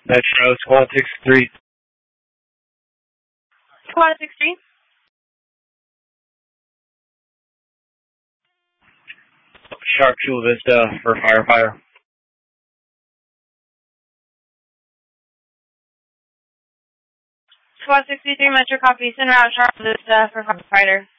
Metro Squad 63. Squad 63. Sharp Chula Vista for firefighter. Squad 63, Metro copies en route, Sharp Vista for firefighter.